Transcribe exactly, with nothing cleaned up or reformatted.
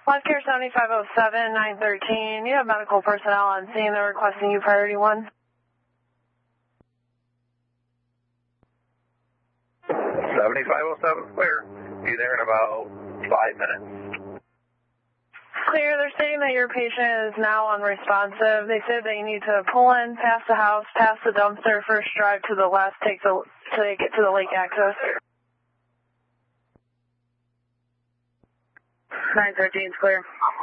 Life Care seventy-five oh seven, nine thirteen. You have medical personnel on scene. They're requesting you priority one. seventy-five oh seven, clear. Be there in about five minutes. Clear. They're saying that your patient is now unresponsive. They said that you need to pull in, past the house, past the dumpster, first drive to the left, take the, take it to the lake access. nine thirteen is clear.